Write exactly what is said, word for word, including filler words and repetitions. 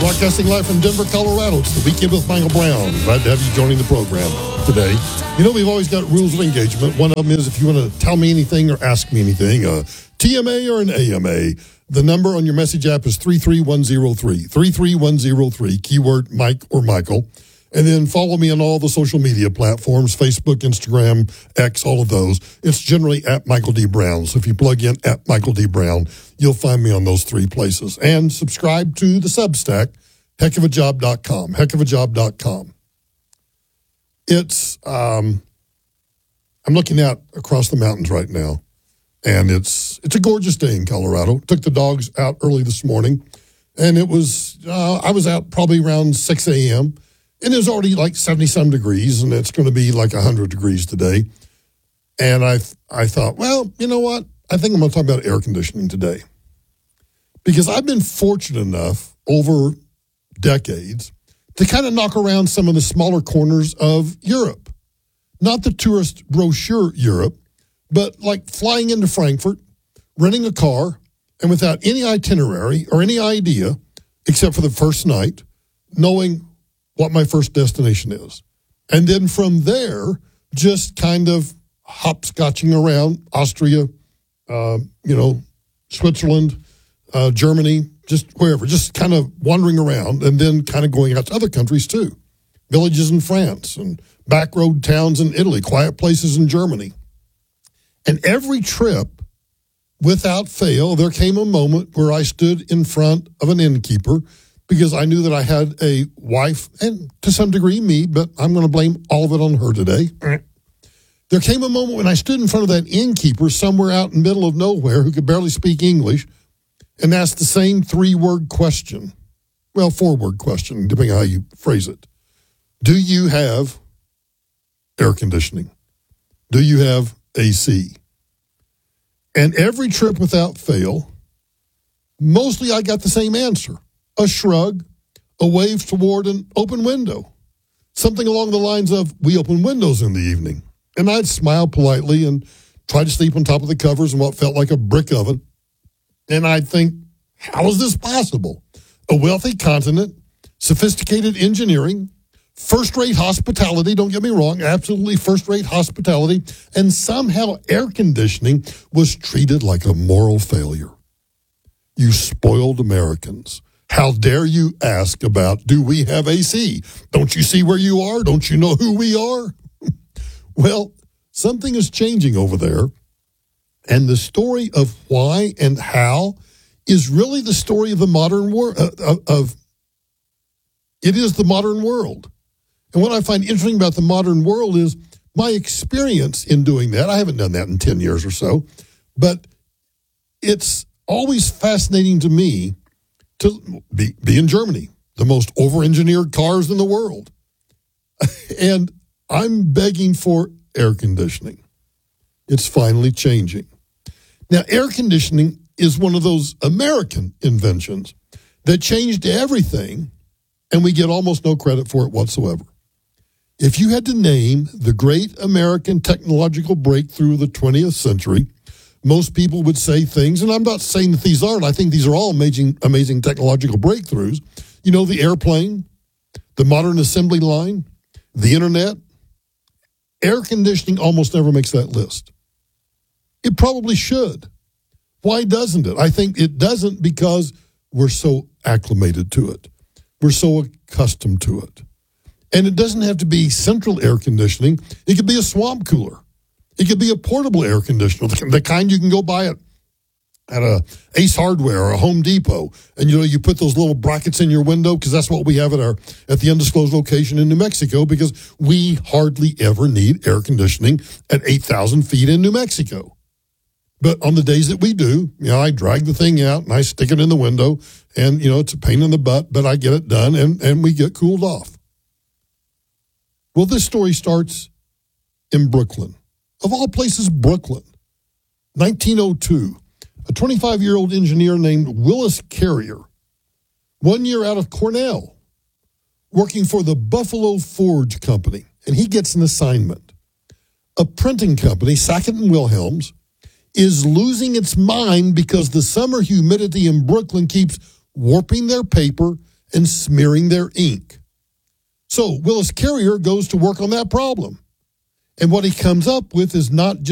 Broadcasting live from Denver, Colorado. It's the Weekend with Michael Brown. Glad to have you joining the program today. You know, we've always got rules of engagement. One of them is if you want to tell me anything or ask me anything, a T M A or an A M A, the number on your message app is three three one zero three, three three one zero three, keyword Mike or Michael. And then follow me on all the social media platforms, Facebook, Instagram, X, all of those. It's generally at Michael D. Brown. So if you plug in at Michael D. Brown, you'll find me on those three places. And subscribe to the Substack, heck of a job dot com, heck of a job dot com. It's, um, I'm looking out across the mountains right now, and it's it's a gorgeous day in Colorado. Took the dogs out early this morning, and it was, uh, I was out probably around six a.m., and it was already like seventy-some degrees, and it's going to be like one hundred degrees today. And I I thought, well, you know what? I think I'm going to talk about air conditioning today. Because I've been fortunate enough over decades to kind of knock around some of the smaller corners of Europe. Not the tourist brochure Europe, but like flying into Frankfurt, renting a car, and without any itinerary or any idea, except for the first night, knowing what my first destination is. And then from there, just kind of hopscotching around Austria, uh, you know, Switzerland, uh, Germany, just wherever, just kind of wandering around and then kind of going out to other countries too. Villages in France and back road towns in Italy, quiet places in Germany. And every trip, without fail, there came a moment where I stood in front of an innkeeper because I knew that I had a wife, and to some degree me, but I'm going to blame all of it on her today. There came a moment when I stood in front of that innkeeper somewhere out in the middle of nowhere who could barely speak English and asked the same three-word question. Well, four-word question, depending on how you phrase it. Do you have air conditioning? Do you have A C? And every trip without fail, mostly I got the same answer. A shrug, a wave toward an open window. Something along the lines of, we open windows in the evening. And I'd smile politely and try to sleep on top of the covers in what felt like a brick oven. And I'd think, how is this possible? A wealthy continent, sophisticated engineering, first-rate hospitality, don't get me wrong, absolutely first-rate hospitality, and somehow air conditioning was treated like a moral failure. You spoiled Americans. How dare you ask about, do we have A C? Don't you see where you are? Don't you know who we are? Well, something is changing over there, and the story of why and how is really the story of the modern world. Uh, of, of it is the modern world. And what I find interesting about the modern world is my experience in doing that. I haven't done that in ten years or so, but it's always fascinating to me to be, be in Germany, the most over-engineered cars in the world. And I'm begging for air conditioning. It's finally changing. Now, air conditioning is one of those American inventions that changed everything, and we get almost no credit for it whatsoever. If you had to name the great American technological breakthrough of the twentieth century, most people would say things, and I'm not saying that these aren't. I think these are all amazing, amazing technological breakthroughs. You know, the airplane, the modern assembly line, the internet. Air conditioning almost never makes that list. It probably should. Why doesn't it? I think it doesn't because we're so acclimated to it. We're so accustomed to it. And it doesn't have to be central air conditioning. It could be a swamp cooler. It could be a portable air conditioner, the kind you can go buy at, at a Ace Hardware or a Home Depot. And, you know, you put those little brackets in your window because that's what we have at our at the undisclosed location in New Mexico because we hardly ever need air conditioning at eight thousand feet in New Mexico. But on the days that we do, you know, I drag the thing out and I stick it in the window and, you know, it's a pain in the butt, but I get it done and, and we get cooled off. Well, this story starts in Brooklyn. Of all places, Brooklyn. nineteen oh two, a twenty-five-year-old engineer named Willis Carrier, one year out of Cornell, working for the Buffalo Forge Company, and he gets an assignment. A printing company, Sackett and Wilhelms, is losing its mind because the summer humidity in Brooklyn keeps warping their paper and smearing their ink. So Willis Carrier goes to work on that problem. And what he comes up with is not just